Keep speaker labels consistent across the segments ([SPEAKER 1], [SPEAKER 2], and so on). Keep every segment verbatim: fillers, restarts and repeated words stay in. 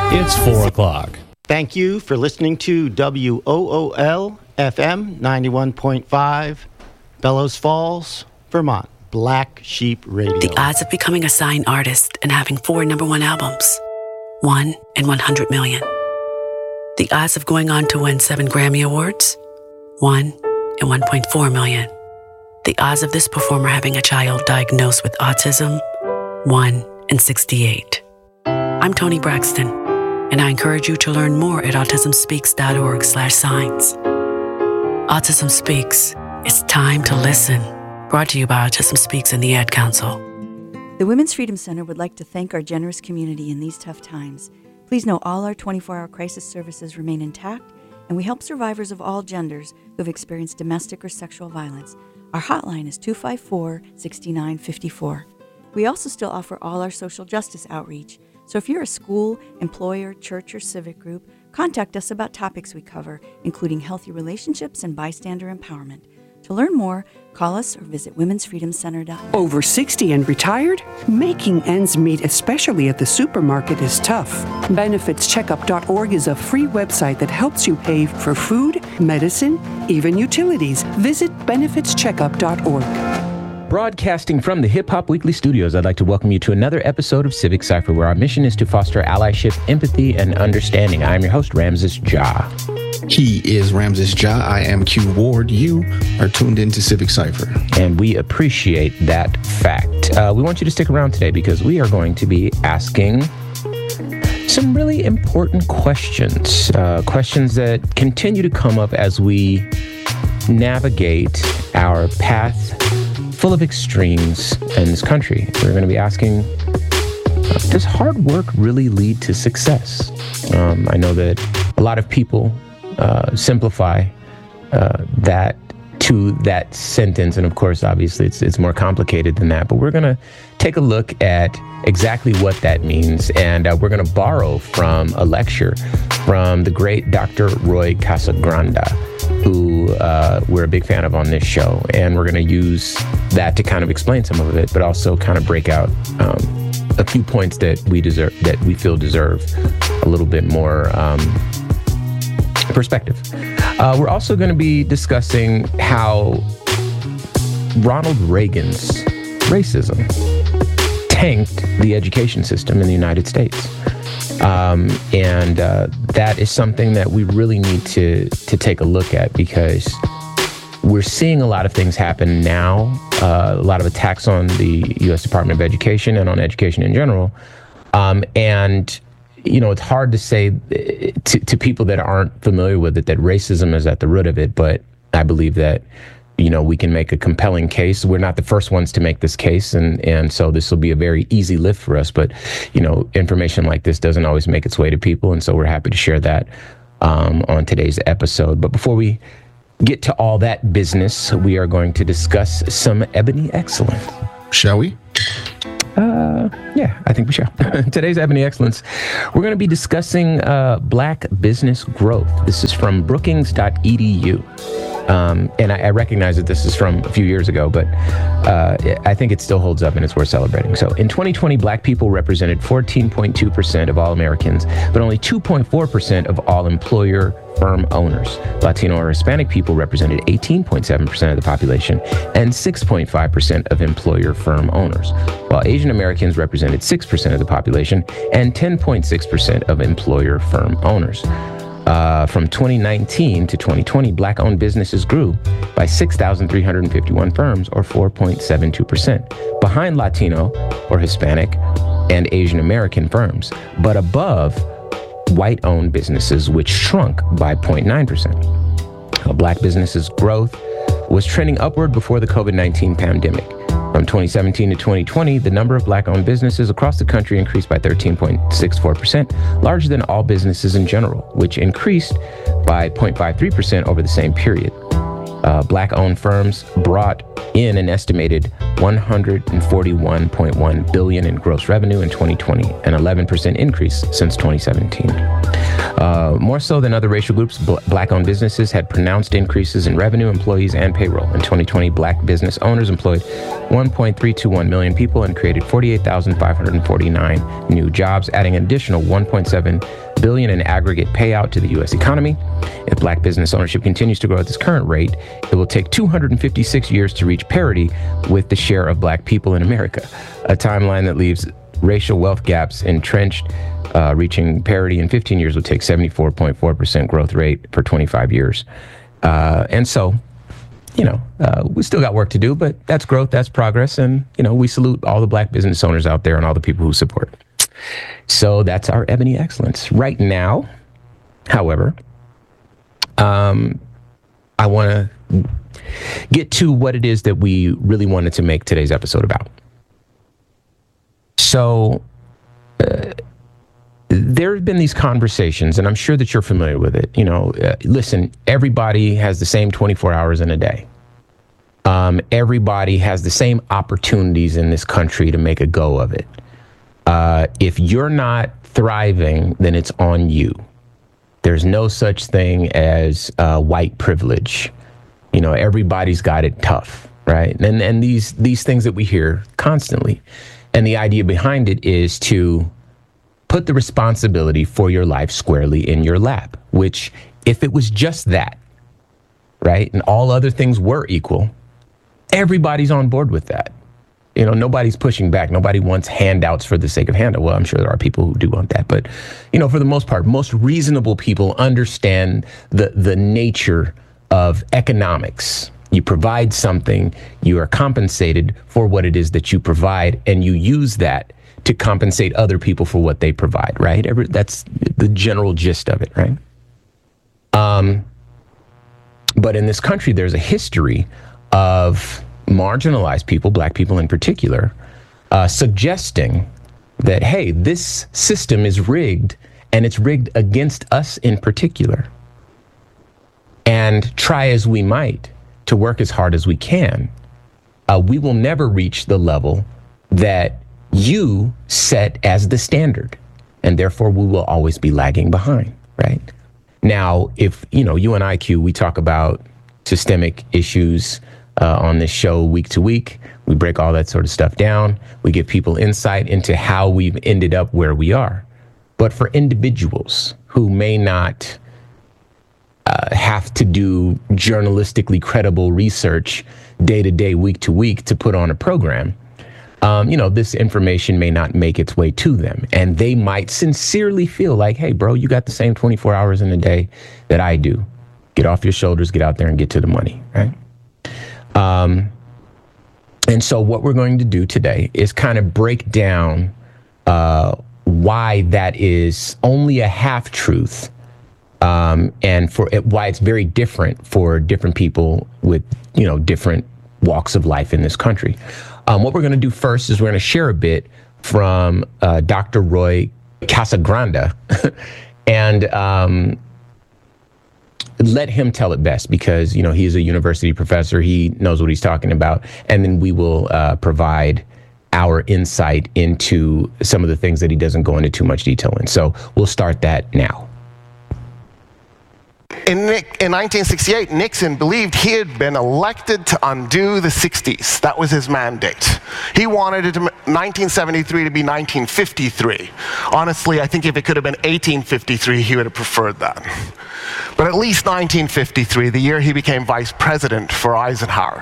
[SPEAKER 1] It's four o'clock.
[SPEAKER 2] Thank you for listening to W O O L F M ninety-one point five, Bellows Falls, Vermont, Black Sheep Radio.
[SPEAKER 3] The odds of becoming a signed artist and having four number one albums, one in one hundred million. The odds of going on to win seven Grammy Awards, one in one point four million. The odds of this performer having a child diagnosed with autism, one in sixty-eight. I'm Toni Braxton, and I encourage you to learn more at autismspeaks.org slash signs. Autism Speaks. It's time to listen. Brought to you by Autism Speaks and the Ad Council.
[SPEAKER 4] The Women's Freedom Center would like to thank our generous community in these tough times. Please know all our twenty-four hour crisis services remain intact, and we help survivors of all genders who have experienced domestic or sexual violence. Our hotline is two five four, six nine five four. We also still offer all our social justice outreach. So if you're a school, employer, church, or civic group, contact us about topics we cover, including healthy relationships and bystander empowerment. To learn more, call us or visit womens freedom center dot net.
[SPEAKER 5] Over sixty and retired? Making ends meet, especially at the supermarket, is tough. benefits checkup dot org is a free website that helps you pay for food, medicine, even utilities. Visit benefits checkup dot org.
[SPEAKER 6] Broadcasting from the Hip Hop Weekly studios, I'd like to welcome you to another episode of Civic Cypher, where our mission is to foster allyship, empathy, and understanding. I'm your host, Ramses Ja.
[SPEAKER 7] He is Ramses Ja. I am Q Ward. You are tuned into Civic Cypher.
[SPEAKER 6] And we appreciate that fact. Uh, we want you to stick around today because we are going to be asking some really important questions. Uh, questions that continue to come up as we navigate our path full of extremes in this country. We're going to be asking, uh, does hard work really lead to success? Um, I know that a lot of people uh, simplify uh, that to that sentence, and of course, obviously, it's it's more complicated than that. But we're going to take a look at exactly what that means, and uh, we're going to borrow from a lecture from the great Doctor Roy Casagranda, who uh, we're a big fan of on this show. And we're going to use that to kind of explain some of it, but also kind of break out um, a few points that we deserve, that we feel deserve a little bit more um, perspective. Uh, we're also going to be discussing how Ronald Reagan's racism tanked the education system in the United States. Um, and uh, that is something that we really need to to take a look at, because we're seeing a lot of things happen now, uh, a lot of attacks on the U S Department of Education and on education in general. Um, and, you know, it's hard to say to, to people that aren't familiar with it that racism is at the root of it. But I believe that, you know, we can make a compelling case. We're not the first ones to make this case, and, and so this will be a very easy lift for us. But, you know, information like this doesn't always make its way to people, and so we're happy to share that um, on today's episode. But before we get to all that business, we are going to discuss some Ebony Excellence.
[SPEAKER 7] Shall we?
[SPEAKER 6] Uh, yeah, I think we shall. Today's Ebony Excellence, we're going to be discussing uh, Black business growth. This is from brookings dot e d u. Um, and I, I recognize that this is from a few years ago, but uh, I think it still holds up and it's worth celebrating. So in twenty twenty, Black people represented fourteen point two percent of all Americans, but only two point four percent of all employer firm owners. Latino or Hispanic people represented eighteen point seven percent of the population and six point five percent of employer firm owners, while Asian Americans represented six percent of the population and ten point six percent of employer firm owners. Uh, from twenty nineteen to twenty twenty, Black-owned businesses grew by six thousand three hundred fifty-one firms, or four point seven two percent, behind Latino or Hispanic and Asian American firms, but above white-owned businesses, which shrunk by zero point nine percent. Black businesses' growth was trending upward before the covid nineteen pandemic. From twenty seventeen to twenty twenty, the number of Black-owned businesses across the country increased by thirteen point six four percent, larger than all businesses in general, which increased by zero point five three percent over the same period. Uh, Black-owned firms brought in an estimated one hundred forty-one point one billion dollars in gross revenue in twenty twenty, an eleven percent increase since twenty seventeen. Uh, more so than other racial groups, bl- black-owned businesses had pronounced increases in revenue, employees, and payroll. In twenty twenty, black business owners employed one point three two one million people and created forty-eight thousand five hundred forty-nine new jobs, adding an additional one point seven billion in aggregate payout to the U S economy. If black business ownership continues to grow at this current rate, it will take two hundred fifty-six years to reach parity with the share of black people in America, a timeline that leaves racial wealth gaps entrenched. Uh, reaching parity in fifteen years would take seventy-four point four percent growth rate for twenty-five years. Uh, and so, you know, uh, we still got work to do, but that's growth, that's progress. And, you know, we salute all the black business owners out there and all the people who support. So that's our Ebony Excellence. Right now, however, um, I want to get to what it is that we really wanted to make today's episode about. So, uh, there have been these conversations, and I'm sure that you're familiar with it. You know, uh, listen, everybody has the same twenty-four hours in a day. Um, everybody has the same opportunities in this country to make a go of it. Uh, if you're not thriving, then it's on you. There's no such thing as uh, white privilege. You know, everybody's got it tough, right? And and these these things that we hear constantly. And the idea behind it is to put the responsibility for your life squarely in your lap, which if it was just that, right, and all other things were equal, everybody's on board with that. You know, nobody's pushing back. Nobody wants handouts for the sake of handout. Well, I'm sure there are people who do want that. But, you know, for the most part, most reasonable people understand the the nature of economics. You provide something, you are compensated for what it is that you provide, and you use that to compensate other people for what they provide, right? Every, that's the general gist of it, right? Um, but in this country, there's a history of marginalized people, black people in particular, uh, suggesting that, hey, this system is rigged, and it's rigged against us in particular. And try as we might to work as hard as we can, uh, we will never reach the level that you set as the standard, and therefore we will always be lagging behind, right? Now, if, you know, you and I Q, we talk about systemic issues uh, on this show week to week. We break all that sort of stuff down. We give people insight into how we've ended up where we are. But for individuals who may not uh, have to do journalistically credible research day to day, week to week to put on a program, Um, you know, this information may not make its way to them, and they might sincerely feel like, hey, bro, you got the same twenty-four hours in a day that I do. Get off your shoulders, get out there and get to the money, right? Um, and so what we're going to do today is kind of break down uh, why that is only a half truth, um, and for it, why it's very different for different people with, you know, different walks of life in this country. Um, what we're going to do first is we're going to share a bit from uh, Doctor Roy Casagrande and um, let him tell it best, because, you know, he's a university professor. He knows what he's talking about. And then we will uh, provide our insight into some of the things that he doesn't go into too much detail in. So we'll start that now.
[SPEAKER 1] In, in nineteen sixty-eight, Nixon believed he had been elected to undo the sixties. That was his mandate. He wanted it to, nineteen seventy-three to be nineteen fifty-three. Honestly, I think if it could have been eighteen fifty-three, he would have preferred that. But at least nineteen fifty-three, the year he became vice president for Eisenhower.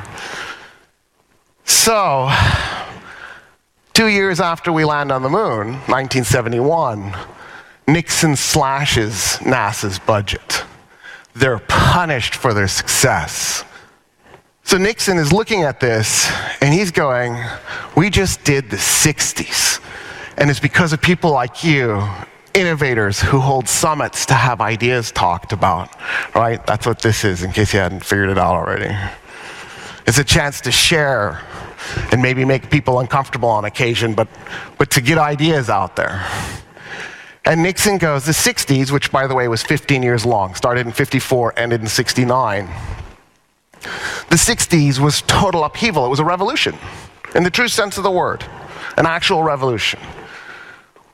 [SPEAKER 1] So, two years after we land on the moon, nineteen seventy-one, Nixon slashes NASA's budget. They're punished for their success. So Nixon is looking at this, and he's going, we just did the sixties. And it's because of people like you, innovators who hold summits to have ideas talked about, right? That's what this is, in case you hadn't figured it out already. It's a chance to share and maybe make people uncomfortable on occasion, but, but to get ideas out there. And Nixon goes, the sixties, which by the way was fifteen years long, started in fifty-four, ended in sixty-nine. The sixties was total upheaval. It was a revolution, in the true sense of the word, an actual revolution.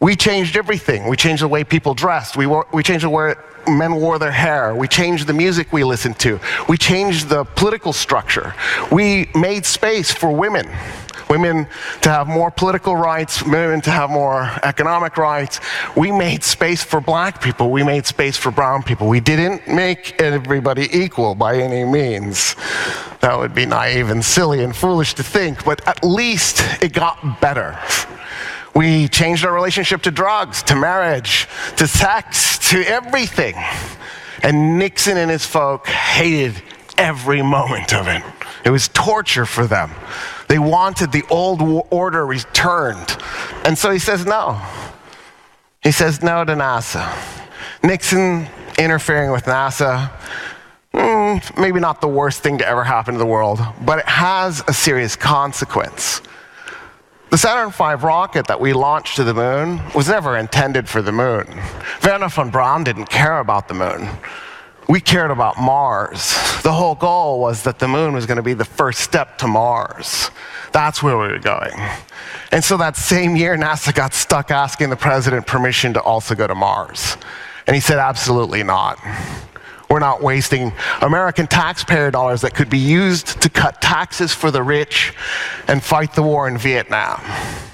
[SPEAKER 1] We changed everything. We changed the way people dressed. We, wore, we changed the way men wore their hair. We changed the music we listened to. We changed the political structure. We made space for women. Women to have more political rights, women to have more economic rights. We made space for black people. We made space for brown people. We didn't make everybody equal by any means. That would be naive and silly and foolish to think, but at least it got better. We changed our relationship to drugs, to marriage, to sex, to everything. And Nixon and his folk hated every moment of it. It was torture for them. They wanted the old order returned. And so he says no. He says no to NASA. Nixon interfering with NASA, mm, maybe not the worst thing to ever happen to the world, but it has a serious consequence. The Saturn five rocket that we launched to the moon was never intended for the moon. Wernher von Braun didn't care about the moon. We cared about Mars. The whole goal was that the moon was going to be the first step to Mars. That's where we were going. And so that same year, NASA got stuck asking the president permission to also go to Mars. And he said, absolutely not. We're not wasting American taxpayer dollars that could be used to cut taxes for the rich and fight the war in Vietnam.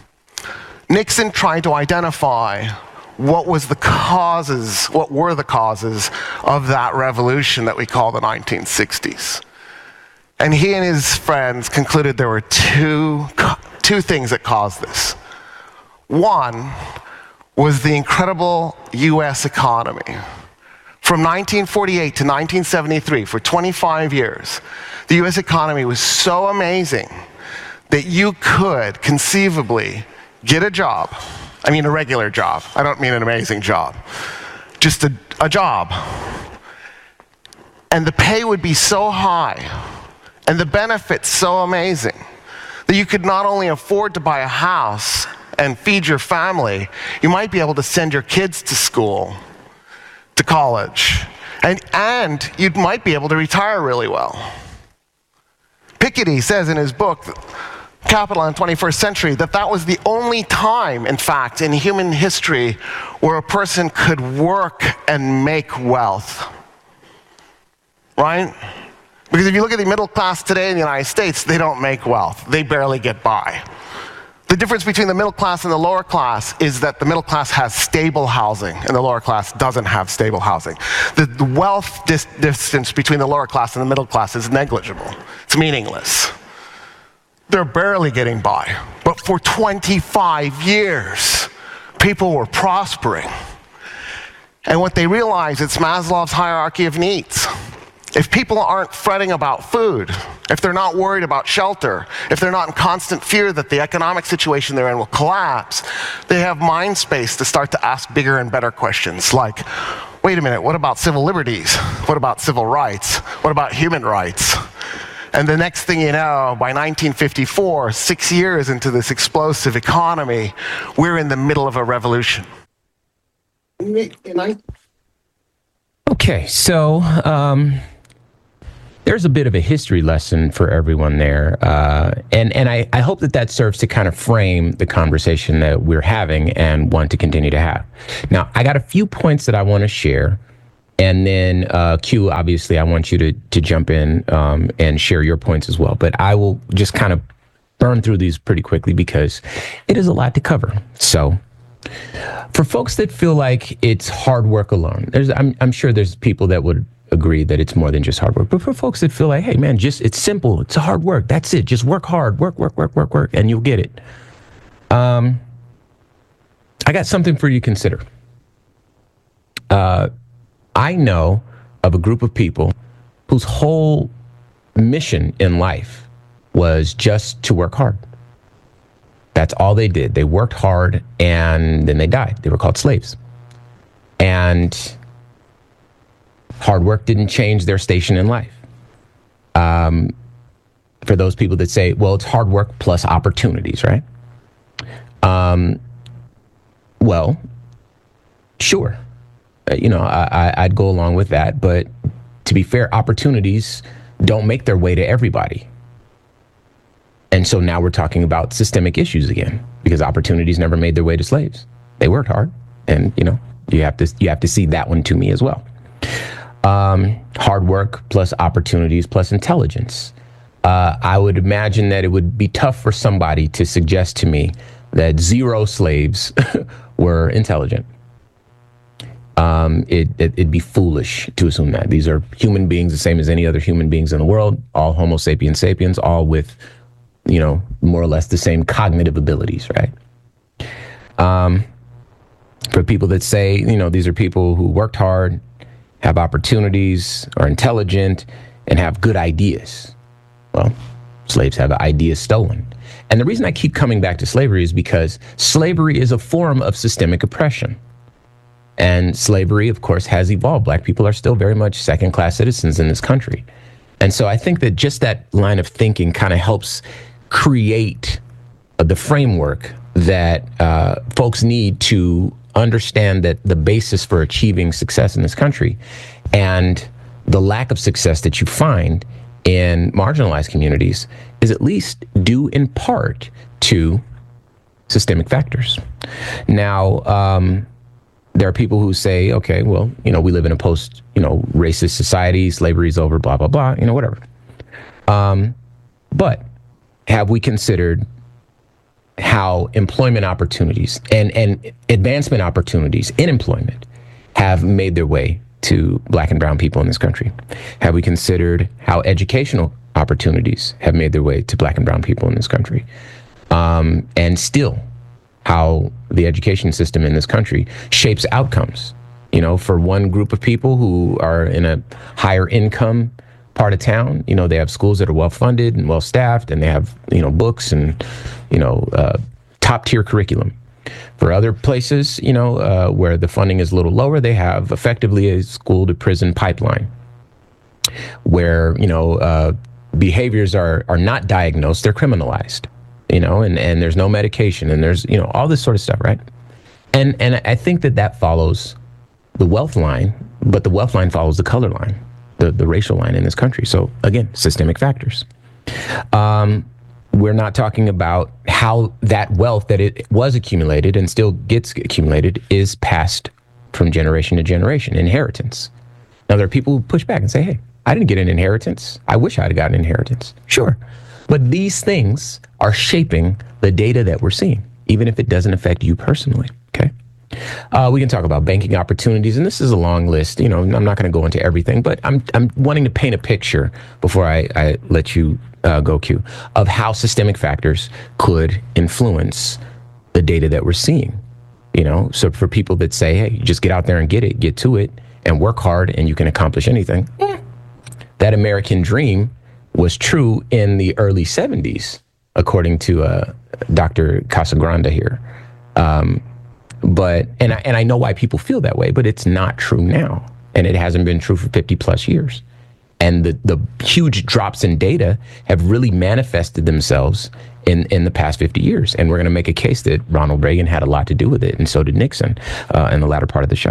[SPEAKER 1] Nixon tried to identify what was the causes, what were the causes of that revolution that we call the nineteen sixties. And he and his friends concluded there were two, two things that caused this. One was the incredible U S economy. From nineteen forty-eight to nineteen seventy-three, for twenty-five years, the U S economy was so amazing that you could conceivably get a job. I mean a regular job. I don't mean an amazing job. Just a, a job. And the pay would be so high, and the benefits so amazing, that you could not only afford to buy a house and feed your family, you might be able to send your kids to school, to college, and, and you might be able to retire really well. Piketty says in his book, Capital in the twenty-first century, that that was the only time, in fact, in human history where a person could work and make wealth. Right? Because if you look at the middle class today in the United States, they don't make wealth. They barely get by. The difference between the middle class and the lower class is that the middle class has stable housing and the lower class doesn't have stable housing. The, the wealth dis- distance between the lower class and the middle class is negligible. It's meaningless. They're barely getting by. But for twenty-five years, people were prospering. And what they realized, it's Maslow's hierarchy of needs. If people aren't fretting about food, if they're not worried about shelter, if they're not in constant fear that the economic situation they're in will collapse, they have mind space to start to ask bigger and better questions like, wait a minute, what about civil liberties? What about civil rights? What about human rights? And the next thing you know, by nineteen fifty-four, six years into this explosive economy, we're in the middle of a revolution.
[SPEAKER 6] Okay, so um, there's a bit of a history lesson for everyone there. Uh, and and I, I hope that that serves to kind of frame the conversation that we're having and want to continue to have. Now, I got a few points that I want to share. And then, uh, Q, obviously, I want you to, to jump in um, and share your points as well. But I will just kind of burn through these pretty quickly because it is a lot to cover. So for folks that feel like it's hard work alone, there's, I'm, I'm sure there's people that would agree that it's more than just hard work. But for folks that feel like, hey, man, just it's simple. It's hard work. That's it. Just work hard. Work, work, work, work, work, and you'll get it. Um, I got something for you to consider. Uh, I know of a group of people whose whole mission in life was just to work hard. That's all they did. They worked hard and then they died. They were called slaves. And hard work didn't change their station in life. Um, for those people that say, well, it's hard work plus opportunities, right? Um, well, sure. You know, I, I'd go along with that. But to be fair, opportunities don't make their way to everybody. And so now we're talking about systemic issues again, because opportunities never made their way to slaves. They worked hard, and you know you have to you have to see that one to me as well. Um, hard work plus opportunities plus intelligence. Uh, I would imagine that it would be tough for somebody to suggest to me that zero slaves were intelligent. Um, it, it, it'd be foolish to assume that. These are human beings, the same as any other human beings in the world, all Homo sapiens sapiens, all with, you know, more or less the same cognitive abilities, right? Um, for people that say, you know, these are people who worked hard, have opportunities, are intelligent, and have good ideas. Well, slaves have ideas stolen. And the reason I keep coming back to slavery is because slavery is a form of systemic oppression. And slavery, of course, has evolved. Black people are still very much second-class citizens in this country. And so I think that just that line of thinking kind of helps create the framework that uh, folks need to understand that the basis for achieving success in this country and the lack of success that you find in marginalized communities is at least due in part to systemic factors. Now, um, there are people who say, okay, well, you know, we live in a post, you know, racist society, slavery's over, blah, blah, blah, you know, whatever. Um, but have we considered how employment opportunities and, and advancement opportunities in employment have made their way to Black and brown people in this country? Have we considered how educational opportunities have made their way to Black and brown people in this country? Um, and still, how the education system in this country shapes outcomes, you know, for one group of people who are in a higher income part of town. You know, they have schools that are well funded and well staffed, and they have, you know, books and, you know, uh, top tier curriculum. For other places, you know, uh, where the funding is a little lower, they have effectively a school to prison pipeline where, you know, uh, behaviors are are not diagnosed, they're criminalized, you know, and, and there's no medication, and there's, you know, all this sort of stuff, right? And and I think that that follows the wealth line, but the wealth line follows the color line, the, the racial line in this country. So again, systemic factors. Um, we're not talking about how that wealth that it was accumulated and still gets accumulated is passed from generation to generation, inheritance. Now, there are people who push back and say, hey, I didn't get an inheritance. I wish I'd gotten an inheritance. Sure. But these things are shaping the data that we're seeing, even if it doesn't affect you personally, okay? Uh, we can talk about banking opportunities, and this is a long list. You know, I'm not going to go into everything, but I'm I'm wanting to paint a picture before I, I let you uh, go, Q, of how systemic factors could influence the data that we're seeing. You know, so for people that say, hey, just get out there and get it, get to it, and work hard, and you can accomplish anything. Eh, that American dream was true in the early seventies, according to uh, Doctor Casagrande here. Um, But, and I, and I know why people feel that way, but it's not true now. And it hasn't been true for fifty plus years. And the, the huge drops in data have really manifested themselves in, in the past fifty years. And we're going to make a case that Ronald Reagan had a lot to do with it. And so did Nixon uh, in the latter part of the show.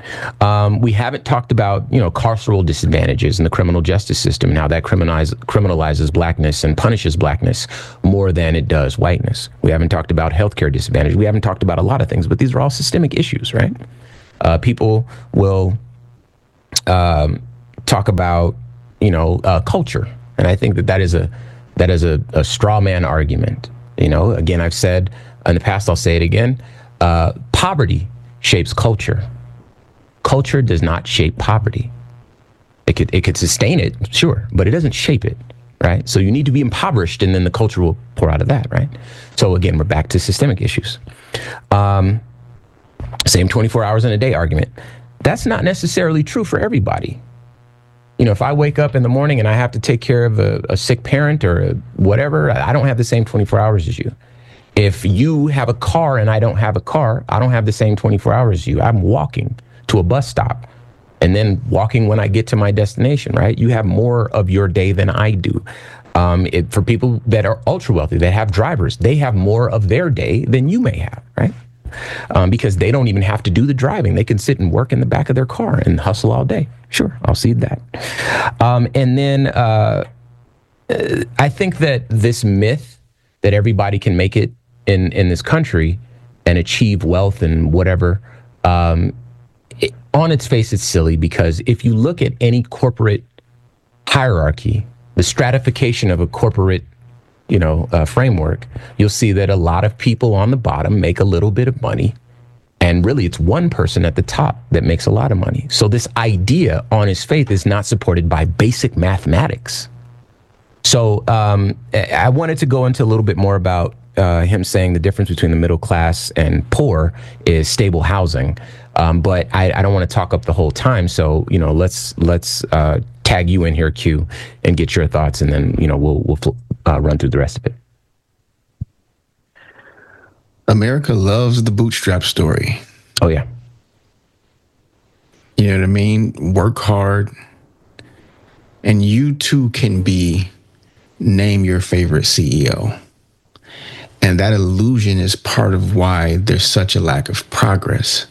[SPEAKER 6] Um, we haven't talked about, you know, carceral disadvantages in the criminal justice system and how that criminalize, criminalizes blackness and punishes blackness more than it does whiteness. We haven't talked about healthcare disadvantage. We haven't talked about a lot of things, but these are all systemic issues, right? Uh, people will um, talk about, you know, uh, culture. And I think that that is a, that is a, a straw man argument. You know, again, I've said in the past, I'll say it again, uh, poverty shapes culture. Culture does not shape poverty. It could it could sustain it, sure, but it doesn't shape it, right? So you need to be impoverished, and then the culture will pour out of that, right? So again, we're back to systemic issues. Um, same twenty-four hours in a day argument. That's not necessarily true for everybody. You know, if I wake up in the morning and I have to take care of a, a sick parent or a whatever, I don't have the same twenty-four hours as you. If you have a car and I don't have a car, I don't have the same twenty-four hours as you. I'm walking to a bus stop and then walking when I get to my destination, right? You have more of your day than I do. Um, it, for people that are ultra wealthy, that have drivers, they have more of their day than you may have, right? Um, because they don't even have to do the driving. They can sit and work in the back of their car and hustle all day. Sure, I'll see that. Um, and then uh, I think that this myth that everybody can make it in, in this country and achieve wealth and whatever, um, it, on its face, it's silly, because if you look at any corporate hierarchy, the stratification of a corporate, you know, uh, framework, you'll see that a lot of people on the bottom make a little bit of money. And really, it's one person at the top that makes a lot of money. So this idea on its face is not supported by basic mathematics. So um, I wanted to go into a little bit more about uh, him saying the difference between the middle class and poor is stable housing. Um, but I, I don't want to talk up the whole time. So, you know, let's let's uh, tag you in here, Q, and get your thoughts, and then, you know, we'll we'll uh, run through the rest of it.
[SPEAKER 7] America loves the bootstrap story.
[SPEAKER 6] Oh, yeah.
[SPEAKER 7] You know what I mean? Work hard. And you too can be, name your favorite C E O. And that illusion is part of why there's such a lack of progress.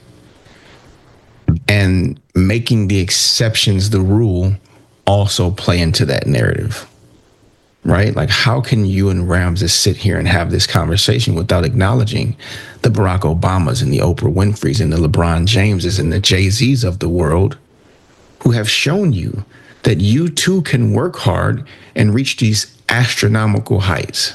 [SPEAKER 7] And making the exceptions the rule also play into that narrative. Right? Like, how can you and Ramses sit here and have this conversation without acknowledging the Barack Obamas and the Oprah Winfreys and the LeBron Jameses and the Jay-Z's of the world who have shown you that you too can work hard and reach these astronomical heights?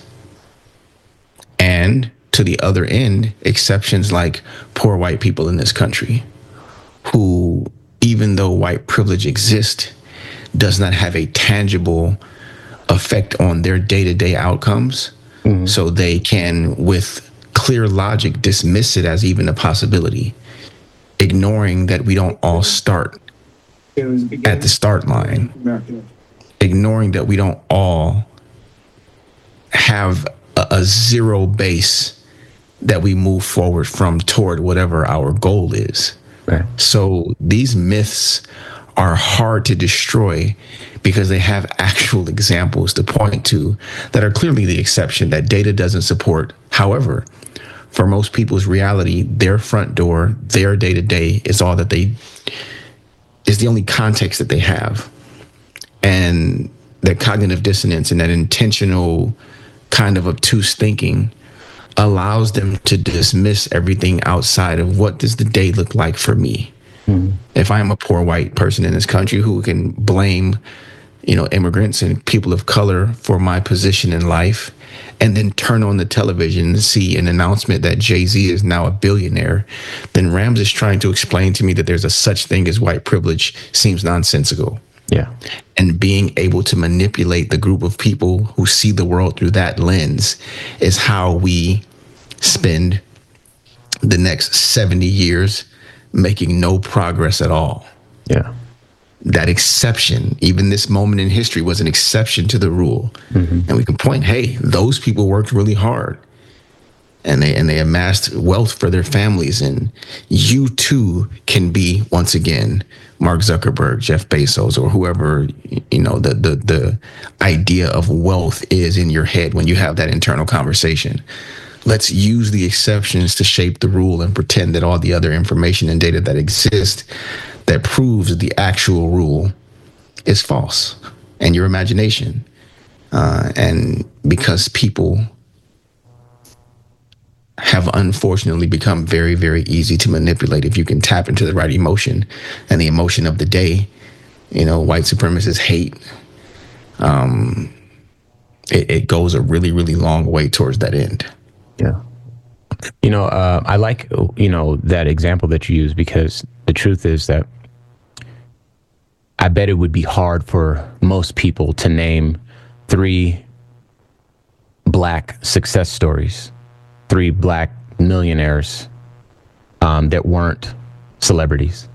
[SPEAKER 7] And to the other end, exceptions like poor white people in this country who, even though white privilege exists, does not have a tangible effect on their day-to-day outcomes. Mm-hmm. So they can, with clear logic, dismiss it as even a possibility, ignoring that we don't all start at the start line, ignoring that we don't all have a, a zero base that we move forward from toward whatever our goal is. Right. So these myths are hard to destroy because they have actual examples to point to that are clearly the exception that data doesn't support. However, for most people's reality, their front door, their day-to-day is all that they, is the only context that they have. And that cognitive dissonance and that intentional kind of obtuse thinking allows them to dismiss everything outside of what does the day look like for me. Mm-hmm. If I'm a poor white person in this country who can blame, you know, immigrants and people of color for my position in life, and then turn on the television and see an announcement that Jay-Z is now a billionaire, then Rams is trying to explain to me that there's a such thing as white privilege seems nonsensical.
[SPEAKER 6] Yeah.
[SPEAKER 7] And being able to manipulate the group of people who see the world through that lens is how we spend the next seventy years making no progress at all.
[SPEAKER 6] Yeah.
[SPEAKER 7] That exception, even this moment in history, was an exception to the rule. Mm-hmm. And we can point, hey, those people worked really hard and they and they amassed wealth for their families. And you too can be, once again, Mark Zuckerberg, Jeff Bezos, or whoever, you know, the the the idea of wealth is in your head when you have that internal conversation. Let's use the exceptions to shape the rule and pretend that all the other information and data that exists that proves the actual rule is false and your imagination. Uh, and because people have unfortunately become very, very easy to manipulate if you can tap into the right emotion, and the emotion of the day, you know, white supremacists hate, um, it, it goes a really, really long way towards that end.
[SPEAKER 6] Yeah. You know, uh, I like, you know, that example that you use, because the truth is that I bet it would be hard for most people to name three black success stories, three black millionaires um, that weren't celebrities.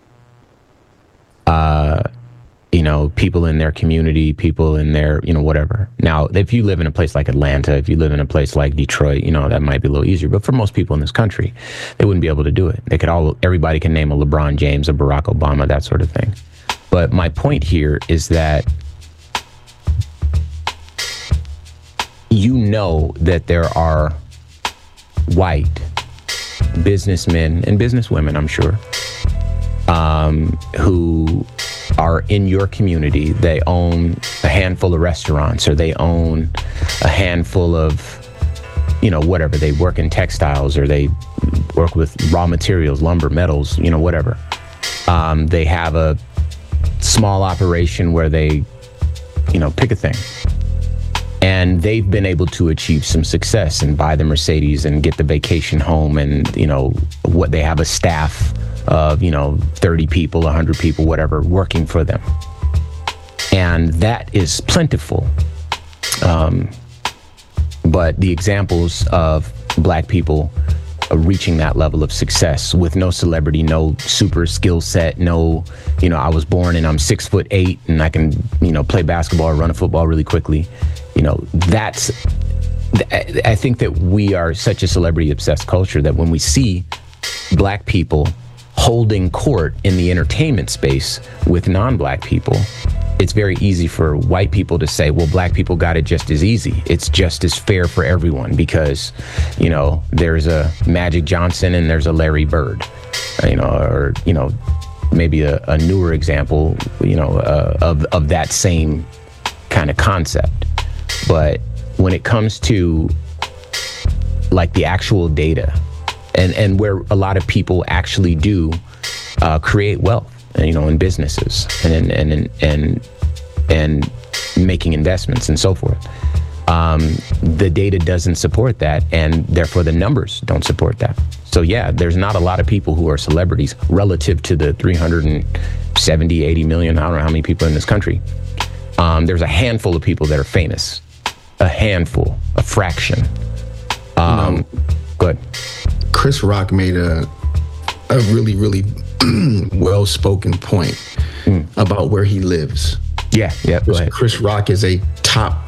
[SPEAKER 6] Uh, you know, people in their community, people in their, you know, whatever. Now, if you live in a place like Atlanta, if you live in a place like Detroit, you know, that might be a little easier. But for most people in this country, they wouldn't be able to do it. They could all, everybody can name a LeBron James, a Barack Obama, that sort of thing. But my point here is that you know that there are white businessmen and businesswomen, I'm sure, um, who are in your community. They own a handful of restaurants, or they own a handful of you know, whatever. They work in textiles, or they work with raw materials, lumber, metals, you know, whatever. Um, they have a small operation where they, you know, pick a thing. And they've been able to achieve some success and buy the Mercedes and get the vacation home, and, you know, what they have a staff of, you know, thirty people, one hundred people, whatever, working for them. And that is plentiful. Um, but the examples of Black people reaching that level of success with no celebrity, no super skill set, no, you know, I was born and I'm six foot eight and I can, you know, play basketball or run a football really quickly. You know, that's, I think that we are such a celebrity obsessed culture that when we see Black people holding court in the entertainment space with non-Black people, it's very easy for white people to say, well, Black people got it just as easy. It's just as fair for everyone because, you know, there's a Magic Johnson and there's a Larry Bird, you know, or, you know, maybe a, a newer example, you know, uh, of, of that same kind of concept. But when it comes to like the actual data and, and where a lot of people actually do uh, create wealth, you know, in businesses and and and and, and making investments and so forth, um, the data doesn't support that, and therefore the numbers don't support that. So yeah, there's not a lot of people who are celebrities relative to the three hundred seventy, eighty million, I don't know how many people in this country. Um, there's a handful of people that are famous, a handful, a fraction. Um, you know, go ahead.
[SPEAKER 7] Chris Rock made a a really, really well-spoken point mm. about where he lives.
[SPEAKER 6] Yeah, yeah. Go ahead.
[SPEAKER 7] Chris Rock is a top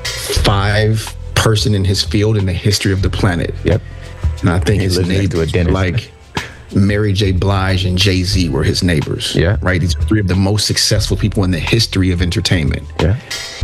[SPEAKER 7] five person in his field in the history of the planet.
[SPEAKER 6] Yep.
[SPEAKER 7] And I think
[SPEAKER 6] he
[SPEAKER 7] his neighbors, like Mary J. Blige and Jay-Z, were his neighbors.
[SPEAKER 6] Yeah.
[SPEAKER 7] Right? These are three of the most successful people in the history of entertainment.
[SPEAKER 6] Yeah.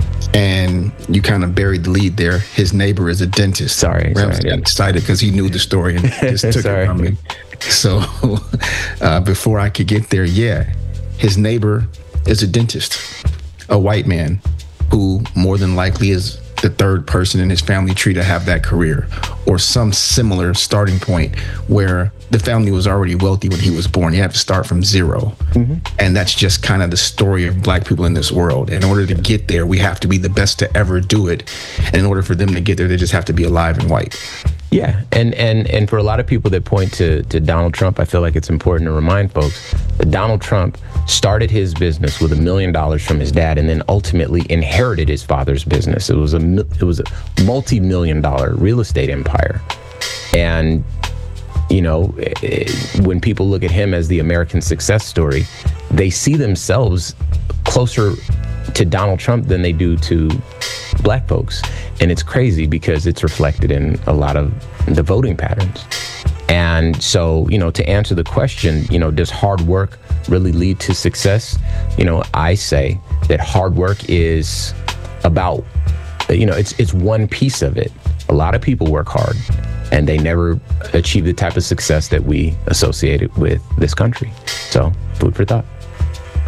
[SPEAKER 7] And you kind of buried the lead there. His neighbor is a dentist.
[SPEAKER 6] Sorry.
[SPEAKER 7] Ramsey
[SPEAKER 6] sorry,
[SPEAKER 7] got excited because he knew the story and just took it from me. So uh, before I could get there, yeah, his neighbor is a dentist, a white man who more than likely is the third person in his family tree to have that career, or some similar starting point where the family was already wealthy when he was born. You have to start from zero. Mm-hmm. And that's just kind of the story of Black people in this world. In order to get there, we have to be the best to ever do it. And in order for them to get there, they just have to be alive and white.
[SPEAKER 6] Yeah, and, and, and for a lot of people that point to, to Donald Trump, I feel like it's important to remind folks that Donald Trump started his business with a million dollars from his dad and then ultimately inherited his father's business. It was a, it was a multi-million dollar real estate empire. And, you know, it, when people look at him as the American success story, they see themselves closer to Donald Trump than they do to Black folks. And it's crazy because it's reflected in a lot of the voting patterns. And so, you know, to answer the question, you know, does hard work really lead to success? You know, I say that hard work is about, you know, it's it's one piece of it. A lot of people work hard and they never achieve the type of success that we associate with this country. So, food for thought.